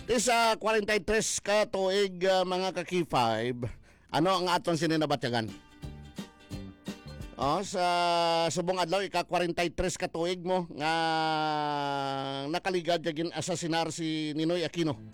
Di sa 43 ka tuig mga ka-K5, ano ang aton sininabatyagan? Sa subong adlaw ika 43 ka tuig mo nga nakaligad jagin asasinar si Ninoy Aquino.